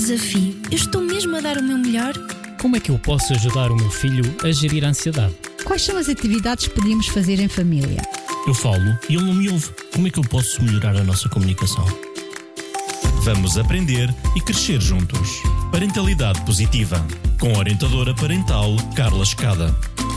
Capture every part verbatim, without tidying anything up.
desafio. Eu estou mesmo a dar o meu melhor? Como é que eu posso ajudar o meu filho a gerir a ansiedade? Quais são as atividades que podemos fazer em família? Eu falo e ele não me ouve. Como é que eu posso melhorar a nossa comunicação? Vamos aprender e crescer juntos. Parentalidade Positiva, com a orientadora parental Carla Escada.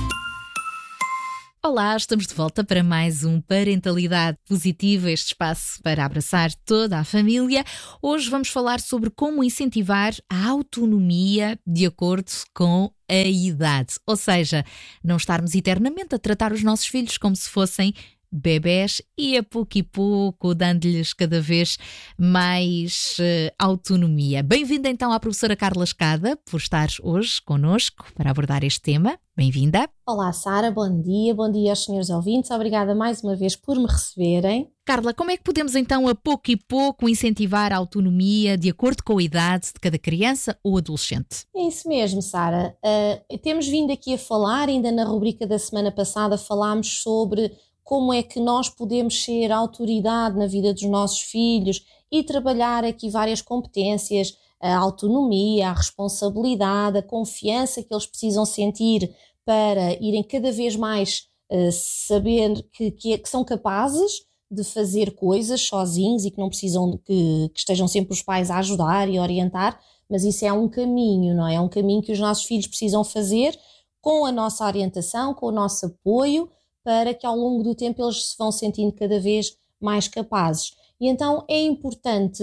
Olá, estamos de volta para mais um Parentalidade Positiva, este espaço para abraçar toda a família. Hoje vamos falar sobre como incentivar a autonomia de acordo com a idade. Ou seja, não estarmos eternamente a tratar os nossos filhos como se fossem bebés e a pouco e pouco dando-lhes cada vez mais uh, autonomia. Bem-vinda então à professora Carla Escada por estar hoje connosco para abordar este tema. Bem-vinda. Olá Sara, bom dia, bom dia aos senhores ouvintes, obrigada mais uma vez por me receberem. Carla, como é que podemos então a pouco e pouco incentivar a autonomia de acordo com a idade de cada criança ou adolescente? É isso mesmo, Sara. Uh, temos vindo aqui a falar, ainda na rubrica da semana passada falámos sobre como é que nós podemos ser autoridade na vida dos nossos filhos e trabalhar aqui várias competências, a autonomia, a responsabilidade, a confiança que eles precisam sentir para irem cada vez mais uh, saber que, que, que são capazes de fazer coisas sozinhos e que não precisam que, que estejam sempre os pais a ajudar e a orientar, mas isso é um caminho, não é? É um caminho que os nossos filhos precisam fazer com a nossa orientação, com o nosso apoio, para que ao longo do tempo eles se vão sentindo cada vez mais capazes. E então é importante,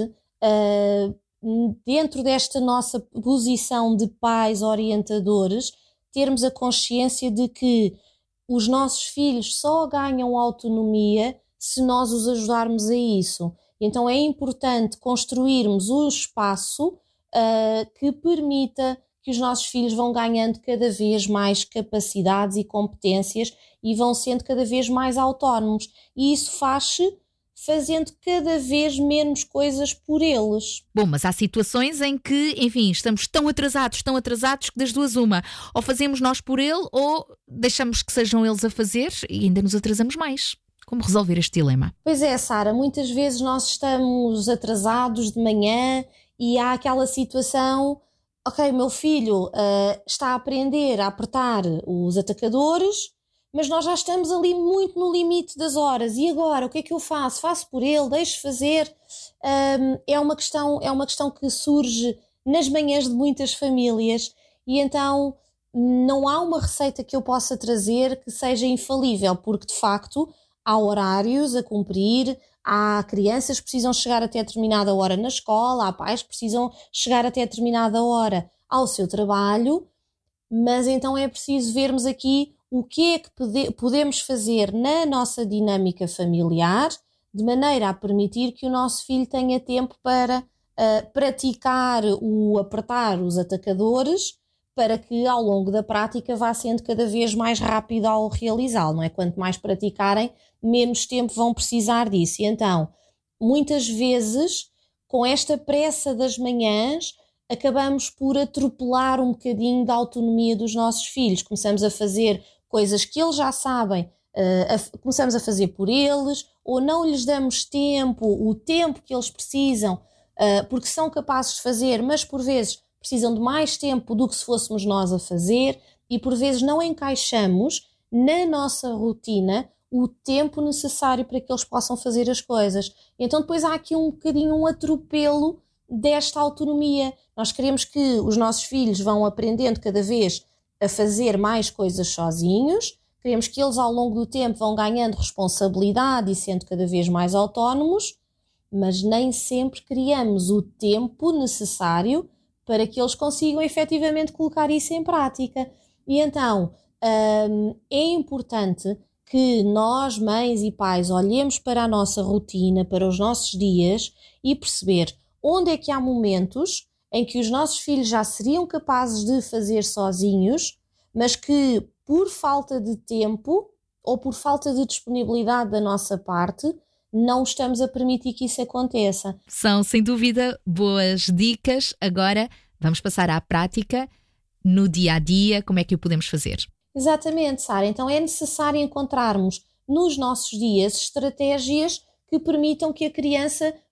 uh, dentro desta nossa posição de pais orientadores, termos a consciência de que os nossos filhos só ganham autonomia se nós os ajudarmos a isso. Então é importante construirmos um espaço uh, que permita que os nossos filhos vão ganhando cada vez mais capacidades e competências e vão sendo cada vez mais autónomos. E isso faz-se fazendo cada vez menos coisas por eles. Bom, mas há situações em que, enfim, estamos tão atrasados, tão atrasados que das duas uma. Ou fazemos nós por ele ou deixamos que sejam eles a fazer e ainda nos atrasamos mais. Como resolver este dilema? Pois é, Sara, muitas vezes nós estamos atrasados de manhã e há aquela situação... Ok, meu filho uh, está a aprender a apertar os atacadores, mas nós já estamos ali muito no limite das horas. E agora, o que é que eu faço? Faço por ele? Deixo fazer? Um, é uma questão, é uma questão que surge nas manhãs de muitas famílias e então não há uma receita que eu possa trazer que seja infalível, porque de facto há horários a cumprir, há crianças que precisam chegar até determinada hora na escola, há pais que precisam chegar até determinada hora ao seu trabalho, mas então é preciso vermos aqui o que é que pode, podemos fazer na nossa dinâmica familiar, de maneira a permitir que o nosso filho tenha tempo para uh, praticar o apertar os atacadores, para que ao longo da prática vá sendo cada vez mais rápido ao realizá-lo, não é? Quanto mais praticarem, menos tempo vão precisar disso. E então, muitas vezes, com esta pressa das manhãs, acabamos por atropelar um bocadinho da autonomia dos nossos filhos. Começamos a fazer coisas que eles já sabem, uh, a, começamos a fazer por eles, ou não lhes damos tempo, o tempo que eles precisam, uh, porque são capazes de fazer, mas por vezes precisam de mais tempo do que se fôssemos nós a fazer e por vezes não encaixamos na nossa rotina o tempo necessário para que eles possam fazer as coisas. Então depois há aqui um bocadinho um atropelo desta autonomia. Nós queremos que os nossos filhos vão aprendendo cada vez a fazer mais coisas sozinhos, queremos que eles ao longo do tempo vão ganhando responsabilidade e sendo cada vez mais autónomos, mas nem sempre criamos o tempo necessário para que eles consigam efetivamente colocar isso em prática. E então hum, é importante que nós, mães e pais, olhemos para a nossa rotina, para os nossos dias e perceber onde é que há momentos em que os nossos filhos já seriam capazes de fazer sozinhos, mas que por falta de tempo ou por falta de disponibilidade da nossa parte, não estamos a permitir que isso aconteça. São, sem dúvida, boas dicas. Agora vamos passar à prática no dia a dia. Como é que o podemos fazer? Exatamente, Sara. Então é necessário encontrarmos nos nossos dias estratégias que permitam que a criança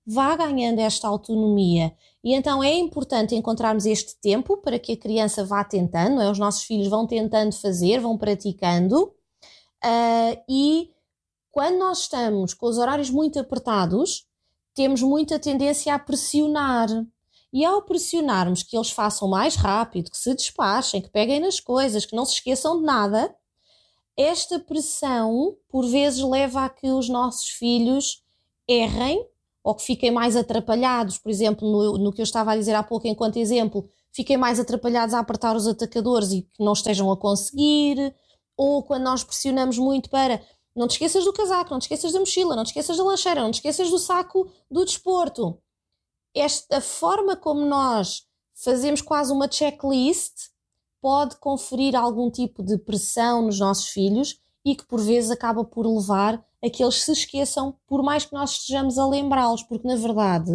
vá ganhando esta autonomia. E então é importante encontrarmos este tempo para que a criança vá tentando, é? Os nossos filhos vão tentando fazer, vão praticando, uh, e quando nós estamos com os horários muito apertados, temos muita tendência a pressionar. E ao pressionarmos que eles façam mais rápido, que se despachem, que peguem nas coisas, que não se esqueçam de nada, esta pressão, por vezes, leva a que os nossos filhos errem ou que fiquem mais atrapalhados. Por exemplo, no, no que eu estava a dizer há pouco enquanto exemplo, fiquem mais atrapalhados a apertar os atacadores e que não estejam a conseguir. Ou quando nós pressionamos muito para não te esqueças do casaco, não te esqueças da mochila, não te esqueças da lancheira, não te esqueças do saco do desporto. Esta forma como nós fazemos quase uma checklist pode conferir algum tipo de pressão nos nossos filhos e que por vezes acaba por levar a que eles se esqueçam, por mais que nós estejamos a lembrá-los, porque na verdade,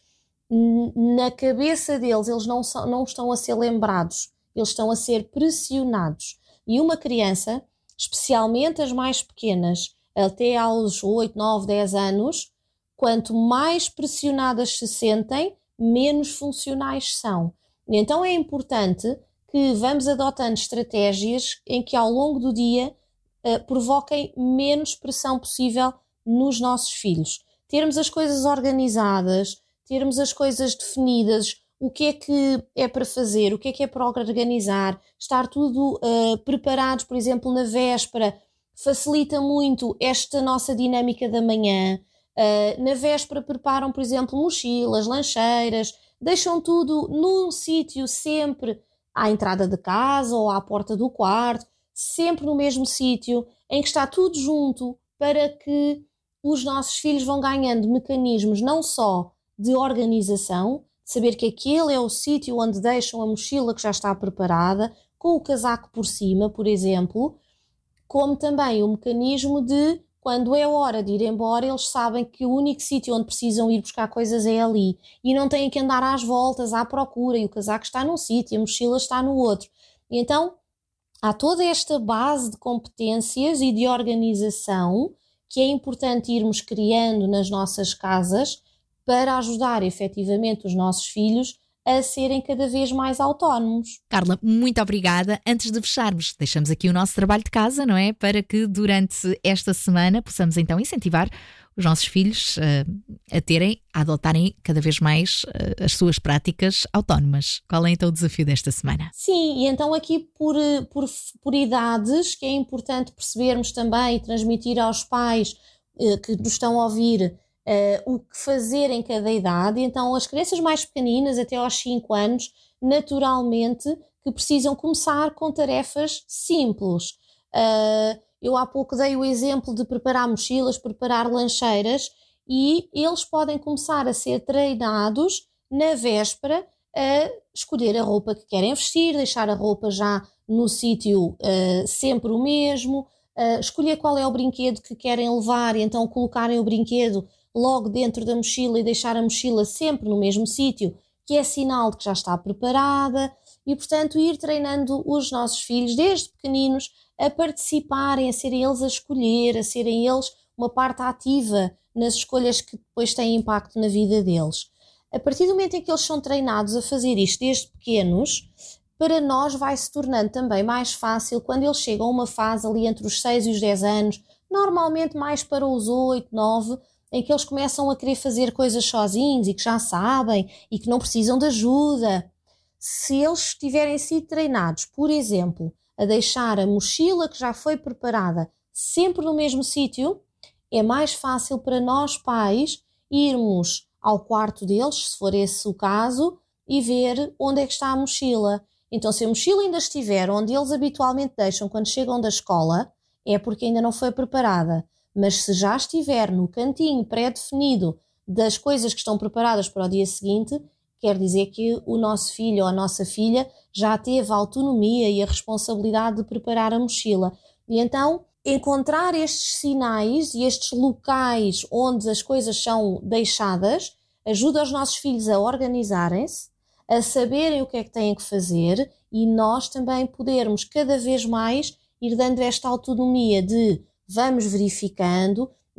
na cabeça deles, eles não, são, não estão a ser lembrados, eles estão a ser pressionados. E uma criança, especialmente as mais pequenas, até aos oito, nove, dez anos, quanto mais pressionadas se sentem, menos funcionais são. Então é importante que vamos adotando estratégias em que ao longo do dia uh, provoquem menos pressão possível nos nossos filhos. Termos as coisas organizadas, termos as coisas definidas, o que é que é para fazer, o que é que é para organizar, estar tudo uh, preparados, por exemplo, na véspera, facilita muito esta nossa dinâmica da manhã. Uh, na véspera preparam, por exemplo, mochilas, lancheiras, deixam tudo num sítio sempre à entrada de casa ou à porta do quarto, sempre no mesmo sítio, em que está tudo junto, para que os nossos filhos vão ganhando mecanismos não só de organização, de saber que aquele é o sítio onde deixam a mochila que já está preparada, com o casaco por cima, por exemplo, como também o mecanismo de, quando é hora de ir embora, eles sabem que o único sítio onde precisam ir buscar coisas é ali e não têm que andar às voltas, à procura, e o casaco está num sítio e a mochila está no outro. E então há toda esta base de competências e de organização que é importante irmos criando nas nossas casas para ajudar efetivamente os nossos filhos a serem cada vez mais autónomos. Carla, muito obrigada. Antes de fecharmos, deixamos aqui o nosso trabalho de casa, não é? Para que durante esta semana possamos então incentivar os nossos filhos uh, a terem, a adotarem cada vez mais uh, as suas práticas autónomas. Qual é então o desafio desta semana? Sim, e então aqui por, por, por idades, que é importante percebermos também e transmitir aos pais uh, que nos estão a ouvir Uh, o que fazer em cada idade. Então as crianças mais pequeninas, até aos cinco anos, naturalmente que precisam começar com tarefas simples. Uh, eu há pouco dei o exemplo de preparar mochilas, preparar lancheiras, e eles podem começar a ser treinados na véspera a escolher a roupa que querem vestir, deixar a roupa já no sítio uh, sempre o mesmo, uh, escolher qual é o brinquedo que querem levar e então colocarem o brinquedo logo dentro da mochila e deixar a mochila sempre no mesmo sítio, que é sinal de que já está preparada, e portanto ir treinando os nossos filhos desde pequeninos a participarem, a serem eles a escolher, a serem eles uma parte ativa nas escolhas que depois têm impacto na vida deles. A partir do momento em que eles são treinados a fazer isto desde pequenos, para nós vai se tornando também mais fácil quando eles chegam a uma fase ali entre os seis e os dez anos, normalmente mais para os oito, nove, em que eles começam a querer fazer coisas sozinhos e que já sabem e que não precisam de ajuda. Se eles tiverem sido treinados, por exemplo, a deixar a mochila que já foi preparada sempre no mesmo sítio, é mais fácil para nós pais irmos ao quarto deles, se for esse o caso, e ver onde é que está a mochila. Então, se a mochila ainda estiver onde eles habitualmente deixam quando chegam da escola, é porque ainda não foi preparada. Mas se já estiver no cantinho pré-definido das coisas que estão preparadas para o dia seguinte, quer dizer que o nosso filho ou a nossa filha já teve a autonomia e a responsabilidade de preparar a mochila. E então, encontrar estes sinais e estes locais onde as coisas são deixadas ajuda os nossos filhos a organizarem-se, a saberem o que é que têm que fazer, e nós também podermos cada vez mais ir dando esta autonomia de vamos verificando,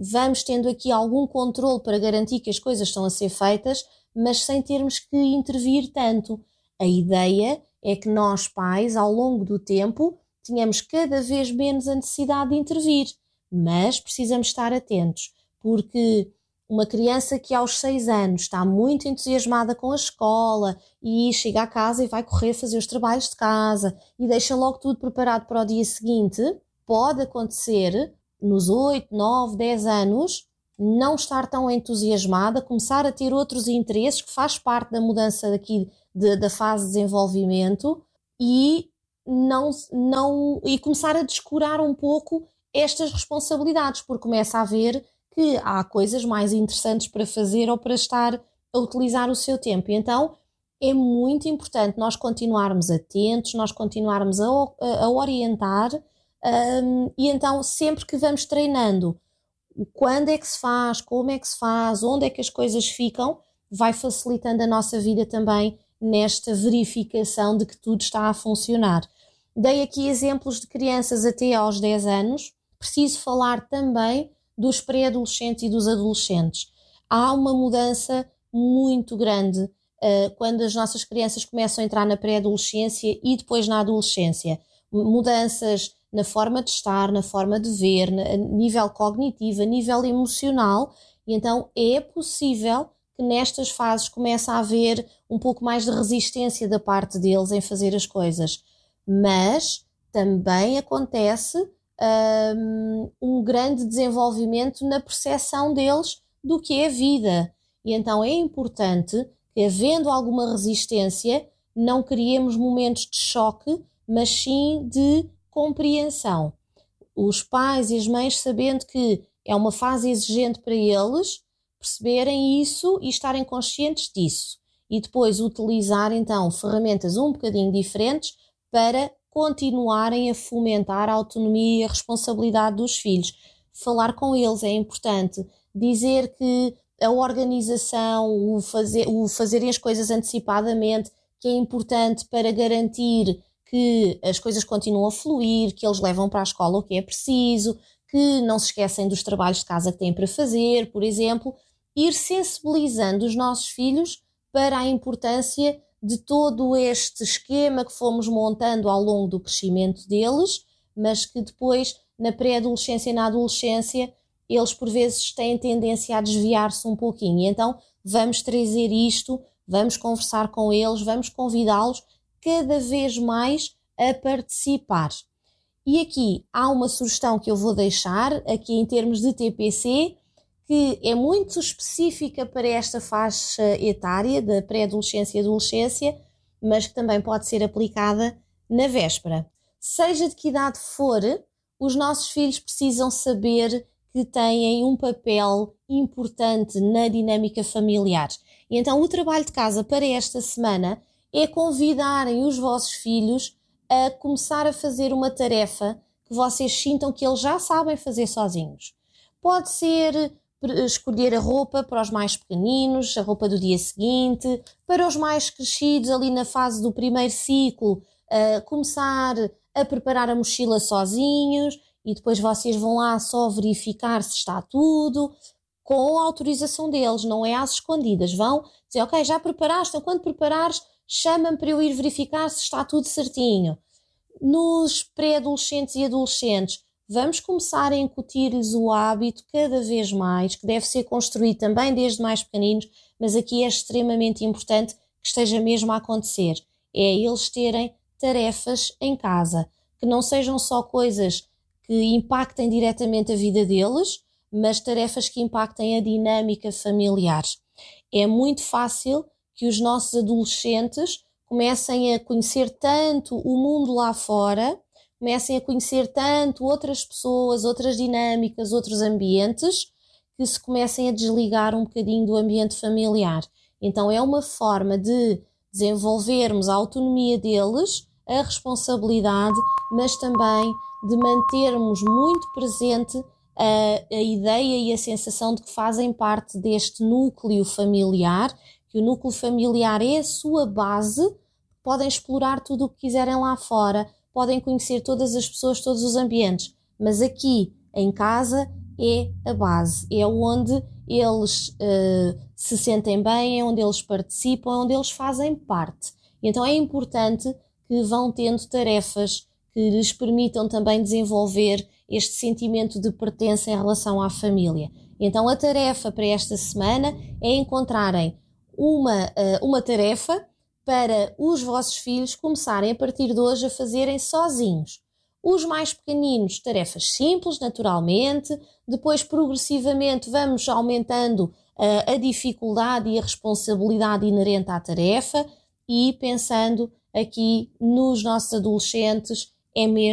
vamos tendo aqui algum controle para garantir que as coisas estão a ser feitas, mas sem termos que intervir tanto. A ideia é que nós, pais, ao longo do tempo, tenhamos cada vez menos a necessidade de intervir, mas precisamos estar atentos, porque uma criança que aos seis anos está muito entusiasmada com a escola e chega a casa e vai correr fazer os trabalhos de casa e deixa logo tudo preparado para o dia seguinte, pode acontecer nos oito, nove, dez anos não estar tão entusiasmada, começar a ter outros interesses, que faz parte da mudança daqui de, da fase de desenvolvimento, e, não, não, e começar a descurar um pouco estas responsabilidades, porque começa a ver que há coisas mais interessantes para fazer ou para estar a utilizar o seu tempo. E então é muito importante nós continuarmos atentos, nós continuarmos a, a orientar, um, e então sempre que vamos treinando quando é que se faz, como é que se faz, onde é que as coisas ficam, vai facilitando a nossa vida também nesta verificação de que tudo está a funcionar. Dei aqui exemplos de crianças até aos dez anos, preciso falar também dos pré-adolescentes e dos adolescentes. Há uma mudança muito grande uh, quando as nossas crianças começam a entrar na pré-adolescência e depois na adolescência. Mudanças na forma de estar, na forma de ver, a nível cognitivo, a nível emocional, e então é possível que nestas fases comece a haver um pouco mais de resistência da parte deles em fazer as coisas. Mas também acontece Um, um grande desenvolvimento na percepção deles do que é a vida. E então é importante que, havendo alguma resistência, não criemos momentos de choque, mas sim de compreensão. Os pais e as mães, sabendo que é uma fase exigente para eles, perceberem isso e estarem conscientes disso. E depois utilizar então ferramentas um bocadinho diferentes para continuarem a fomentar a autonomia e a responsabilidade dos filhos. Falar com eles é importante, dizer que a organização, o, fazer, o fazerem as coisas antecipadamente, que é importante para garantir que as coisas continuam a fluir, que eles levam para a escola o que é preciso, que não se esquecem dos trabalhos de casa que têm para fazer, por exemplo, ir sensibilizando os nossos filhos para a importância de todo este esquema que fomos montando ao longo do crescimento deles, mas que depois, na pré-adolescência e na adolescência, eles por vezes têm tendência a desviar-se um pouquinho. E então vamos trazer isto, vamos conversar com eles, vamos convidá-los cada vez mais a participar. E aqui há uma sugestão que eu vou deixar, aqui em termos de T P C, que é muito específica para esta faixa etária da pré-adolescência e adolescência, mas que também pode ser aplicada na véspera. Seja de que idade for, os nossos filhos precisam saber que têm um papel importante na dinâmica familiar. E então o trabalho de casa para esta semana é convidarem os vossos filhos a começar a fazer uma tarefa que vocês sintam que eles já sabem fazer sozinhos. Pode ser escolher a roupa para os mais pequeninos, a roupa do dia seguinte, para os mais crescidos ali na fase do primeiro ciclo, uh, começar a preparar a mochila sozinhos e depois vocês vão lá só verificar se está tudo, com a autorização deles, não é às escondidas. Vão dizer, ok, já preparaste, então quando preparares, chama-me para eu ir verificar se está tudo certinho. Nos pré-adolescentes e adolescentes, vamos começar a incutir-lhes o hábito cada vez mais, que deve ser construído também desde mais pequeninos, mas aqui é extremamente importante que esteja mesmo a acontecer. É eles terem tarefas em casa, que não sejam só coisas que impactem diretamente a vida deles, mas tarefas que impactem a dinâmica familiar. É muito fácil que os nossos adolescentes comecem a conhecer tanto o mundo lá fora, comecem a conhecer tanto outras pessoas, outras dinâmicas, outros ambientes, que se comecem a desligar um bocadinho do ambiente familiar. Então é uma forma de desenvolvermos a autonomia deles, a responsabilidade, mas também de mantermos muito presente a, a ideia e a sensação de que fazem parte deste núcleo familiar, que o núcleo familiar é a sua base, podem explorar tudo o que quiserem lá fora, podem conhecer todas as pessoas, todos os ambientes, mas aqui em casa é a base, é onde eles uh, se sentem bem, é onde eles participam, é onde eles fazem parte. Então é importante que vão tendo tarefas que lhes permitam também desenvolver este sentimento de pertença em relação à família. Então a tarefa para esta semana é encontrarem uma, uh, uma tarefa para os vossos filhos começarem a partir de hoje a fazerem sozinhos. Os mais pequeninos, tarefas simples, naturalmente, depois progressivamente vamos aumentando uh, a dificuldade e a responsabilidade inerente à tarefa e pensando aqui nos nossos adolescentes é mesmo